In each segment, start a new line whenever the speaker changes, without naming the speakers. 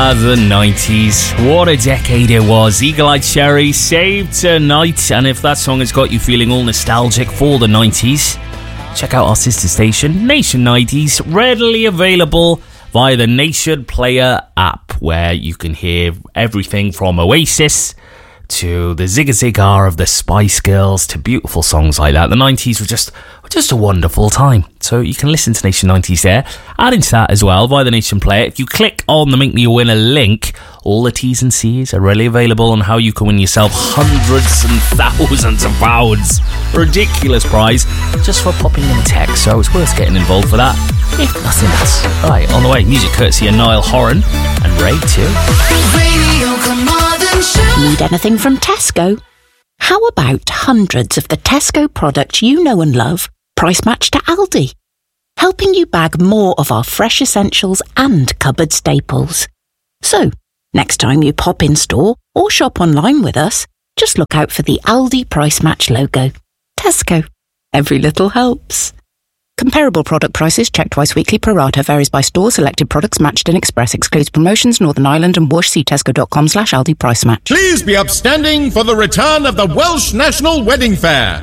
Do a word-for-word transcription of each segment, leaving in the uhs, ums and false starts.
Ah, the nineties. What a decade it was. Eagle-Eyed Cherry, Save Tonight. And if that song has got you feeling all nostalgic for the nineties, check out our sister station, Nation nineties, readily available via the Nation Player app, where you can hear everything from Oasis to the Zigga Ziggar of the Spice Girls to beautiful songs like that. The nineties were just just a wonderful time. So you can listen to Nation nineties there. Add into that as well via the Nation Player. If you click on the Make Me a Winner link, all the T's and C's are readily available on how you can win yourself hundreds and thousands of pounds. Ridiculous prize just for popping in a text. So it's worth getting involved for that, if nothing else. Right, on the way, music courtesy of Niall Horan and Ray too.
Radio, come on and show.
Need anything from Tesco? How about hundreds of the Tesco products you know and love price matched to Aldi? Helping you bag more of our fresh essentials and cupboard staples. So, next time you pop in store or shop online with us, just look out for the Aldi Price Match logo. Tesco. Every little helps. Comparable product prices checked twice weekly pro rata, varies by store. Selected products matched in Express, excludes promotions Northern Ireland and Whoosh. See tesco.com slash Aldi Price Match.
Please be upstanding for the return of the Welsh National Wedding Fair.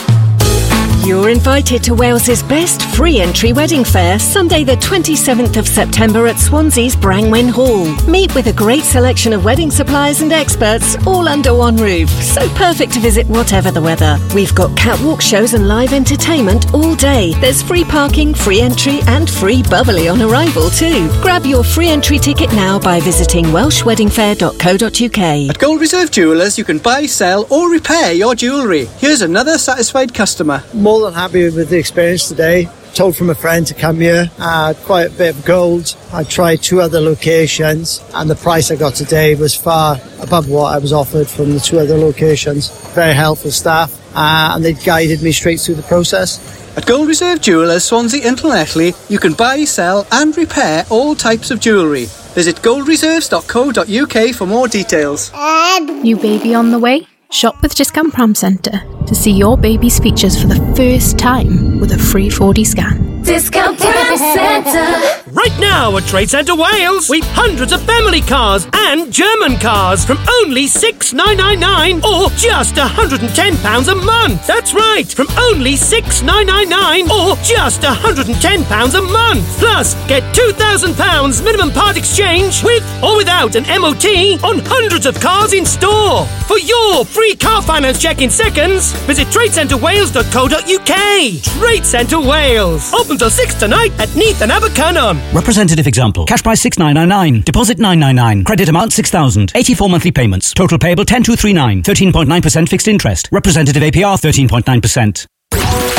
You're invited to Wales's best free entry wedding fair, Sunday the twenty-seventh of September at Swansea's Brangwyn Hall. Meet with a great selection of wedding suppliers and experts, all under one roof. So perfect to visit whatever the weather. We've got catwalk shows and live entertainment all day. There's free parking, free entry and free bubbly on arrival too. Grab your free entry ticket now by visiting welsh wedding fair dot co dot uk.
At Gold Reserve Jewellers, you can buy, sell or repair your jewellery. Here's another satisfied customer.
More than happy with the experience today. Told from a friend to come here. I had quite a bit of gold. I tried two other locations and the price I got today was far above what I was offered from the two other locations. Very helpful staff uh, and they guided me straight through the process.
At Gold Reserve Jewellers, Swansea and Llanelli, you can buy, sell and repair all types of jewellery. Visit gold reserves dot co dot uk for more details.
New baby on the way? Shop with Discount Pram Centre to see your baby's features for the first time with a free four D scan.
Discount Pram Centre.
Right now at Trade Centre Wales, we've hundreds of family cars and German cars from only six thousand nine hundred ninety-nine pounds or just one hundred ten pounds a month. That's right, from only six thousand nine hundred ninety-nine pounds or just one hundred ten pounds a month. Plus, get two thousand pounds minimum part exchange with or without an M O T on hundreds of cars in store. For your free car finance check in seconds, visit trade centre wales dot co dot uk. Trade Centre Wales. Open till six tonight at Neath and Abercynon.
Representative example. Cash price six thousand nine hundred ninety-nine. Deposit nine hundred ninety-nine. Credit amount six thousand. eighty-four monthly payments. Total payable ten thousand two hundred thirty-nine. thirteen point nine percent fixed interest. Representative A P R thirteen point nine percent.